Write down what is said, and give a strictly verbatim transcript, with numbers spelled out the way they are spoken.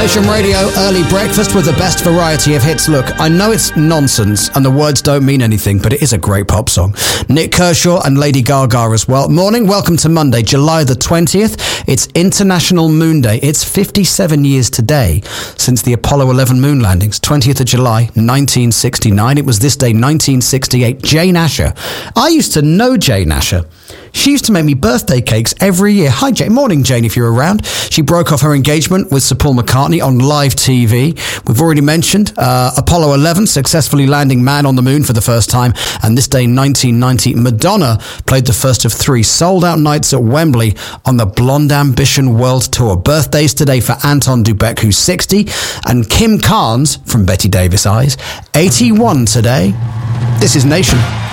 Nation Radio Early Breakfast with the best variety of hits. Look, I know it's nonsense and the words don't mean anything, but it is a great pop song. Nick Kershaw and Lady Gaga as well. Morning, welcome to Monday, July the twentieth. It's International Moon Day. It's fifty-seven years today since the Apollo eleven moon landings. twentieth of July, nineteen sixty-nine. It was this day, nineteen sixty-eight. Jane Asher. I used to know Jane Asher. She used to make me birthday cakes every year. Hi, Jane. Morning, Jane, if you're around. She broke off her engagement with Sir Paul McCartney on live T V. We've already mentioned uh, Apollo eleven successfully landing man on the moon for the first time. And this day, nineteen ninety, Madonna played the first of three sold-out nights at Wembley on the Blonde Ambition World Tour. Birthdays today for Anton Dubek, who's sixty, and Kim Carnes, from Betty Davis Eyes, eighty-one today. This is Nation.